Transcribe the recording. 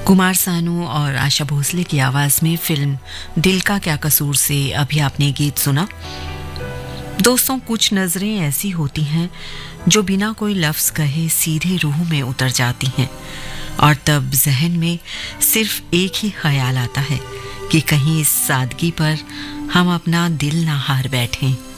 कुमार सानू और आशा भोसले की आवाज में फिल्म दिल का क्या कसूर से अभी आपने गीत सुना। दोस्तों, कुछ नजरें ऐसी होती हैं जो बिना कोई लफ्ज कहे सीधे रूह में उतर जाती हैं और तब जहन में सिर्फ एक ही ख्याल आता है कि कहीं इस सादगी पर हम अपना दिल ना हार बैठें।